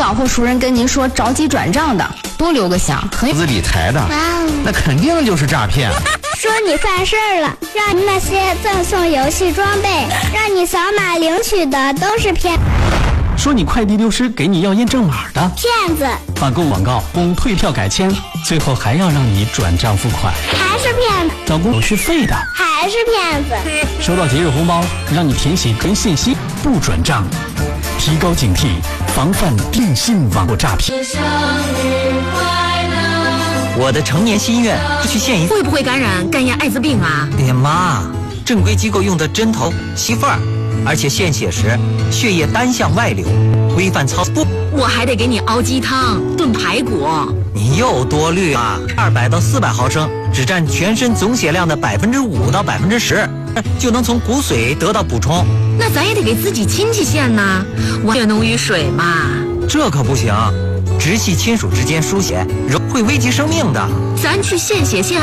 老婆熟人跟您说着急转账的，多留个响，很有理财的，那肯定就是诈骗。 说你犯事儿了，让那些赠送游戏装备，让你扫码领取的都是骗。 说你快递丢失，给你要验证码的骗子。 反购广告供退票改签，最后还要让你转账付款， 还是骗子。 找工手续费的， 还是骗子。 收到节日红包，让你填写跟信息不转账，提高警惕，防范电信网络诈骗。 我的成年心愿是去献一， 会不会感染肝炎艾滋病啊？ 哎呀妈，正规机构用的针头吸缝，而且献血时血液单向外流，规范操不， 我还得给你熬鸡汤炖排骨。 你又多虑啊！200到400毫升，只占全身总血量的5%到10%，就能从骨髓得到补充。 那咱也得给自己亲戚献呐，血浓于水嘛。 这可不行，直系亲属之间输血会危及生命的。 咱去献血献